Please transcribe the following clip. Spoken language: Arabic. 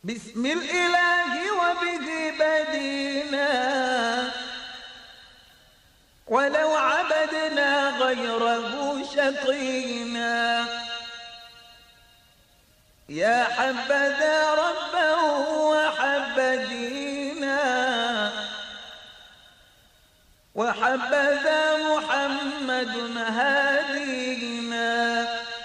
بسم الإله وبه بدينا، ولو عبدنا غيره شقينا. يا حبذا ربا وحب دينا، وحبذا محمد هادينا.